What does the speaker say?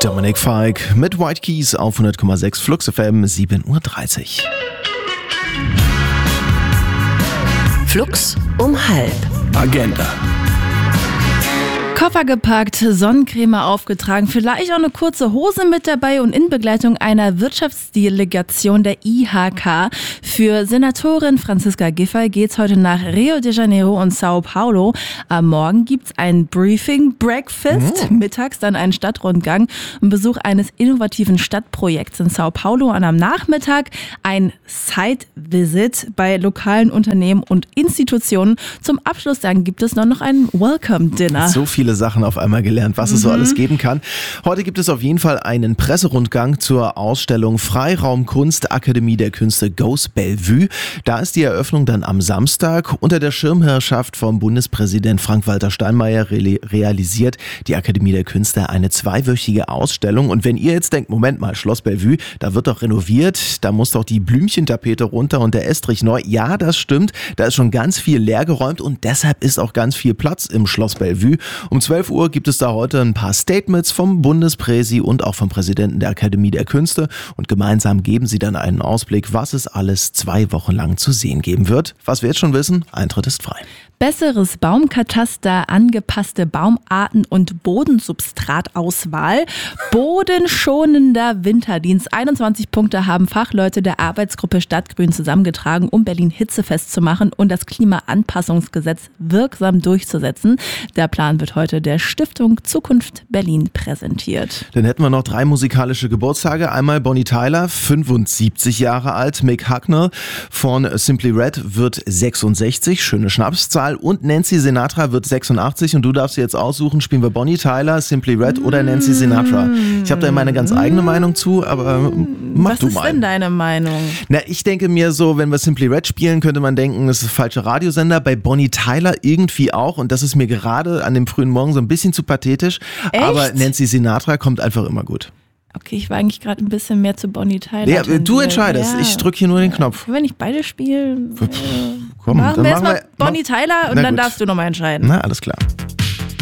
Dominic Fike mit White Keys auf 100,6 Flux FM, 7:30 Uhr. Flux um halb. Agenda. Koffer gepackt, Sonnencreme aufgetragen, vielleicht auch eine kurze Hose mit dabei und in Begleitung einer Wirtschaftsdelegation der IHK. Für Senatorin Franziska Giffey geht's heute nach Rio de Janeiro und Sao Paulo. Am Morgen gibt's ein Briefing, Breakfast, mittags dann einen Stadtrundgang und Besuch eines innovativen Stadtprojekts in Sao Paulo und am Nachmittag ein Site-Visit bei lokalen Unternehmen und Institutionen. Zum Abschluss dann gibt es noch ein Welcome-Dinner. So viele Sachen auf einmal gelernt, was es so alles geben kann. Heute gibt es auf jeden Fall einen Presserundgang zur Ausstellung Freiraumkunst Akademie der Künste Goes Bellevue. Da ist die Eröffnung dann am Samstag. Unter der Schirmherrschaft vom Bundespräsident Frank-Walter Steinmeier realisiert die Akademie der Künste eine 2-wöchige Ausstellung. Und wenn ihr jetzt denkt, Moment mal, Schloss Bellevue, da wird doch renoviert, da muss doch die Blümchentapete runter und der Estrich neu. Ja, das stimmt, da ist schon ganz viel leergeräumt und deshalb ist auch ganz viel Platz im Schloss Bellevue. Um 12 Uhr gibt es da heute ein paar Statements vom Bundespräsi und auch vom Präsidenten der Akademie der Künste und gemeinsam geben sie dann einen Ausblick, was es alles 2 Wochen lang zu sehen geben wird. Was wir jetzt schon wissen, Eintritt ist frei. Besseres Baumkataster, angepasste Baumarten und Bodensubstratauswahl. Bodenschonender Winterdienst. 21 Punkte haben Fachleute der Arbeitsgruppe Stadtgrün zusammengetragen, um Berlin hitzefest zu machen und das Klimaanpassungsgesetz wirksam durchzusetzen. Der Plan wird heute der Stiftung Zukunft Berlin präsentiert. Dann hätten wir noch 3 musikalische Geburtstage. Einmal Bonnie Tyler, 75 Jahre alt. Mick Hucknall von Simply Red wird 66, schöne Schnapszahl. Und Nancy Sinatra wird 86 und du darfst dir jetzt aussuchen, spielen wir Bonnie Tyler, Simply Red oder Nancy Sinatra. Ich habe da meine ganz eigene Meinung zu, aber mach du mal. Was ist denn deine Meinung? Na, ich denke mir so, wenn wir Simply Red spielen, könnte man denken, das ist ein falscher Radiosender. Bei Bonnie Tyler irgendwie auch und das ist mir gerade an dem frühen Morgen so ein bisschen zu pathetisch. Echt? Aber Nancy Sinatra kommt einfach immer gut. Okay, ich war eigentlich gerade ein bisschen mehr zu Bonnie Tyler. Ja, du entscheidest, ich drücke hier nur den Knopf. Wenn ich beide spiele, Komm, machen dann wir erstmal Bonnie Tyler und dann darfst du nochmal entscheiden. Na, alles klar.